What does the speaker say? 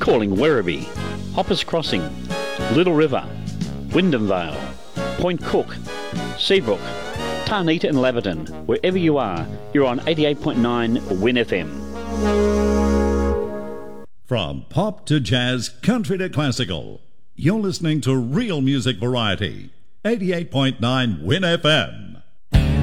calling Werribee, Hoppers Crossing, Little River, Wyndham Vale, Point Cook, Seabrook, Tarnita and Laverton. Wherever you are, you're on 88.9 Win FM. From pop to jazz, country to classical, you're listening to Real Music Variety, 88.9 Win FM.